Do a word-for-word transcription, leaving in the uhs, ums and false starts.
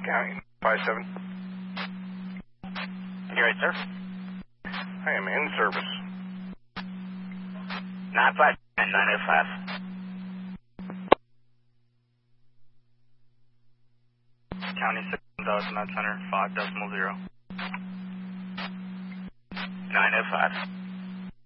County, five seven. You right, sir? I am in service. nine five nine oh five. County six Dallas Med Center, five decimal zero. nine oh five.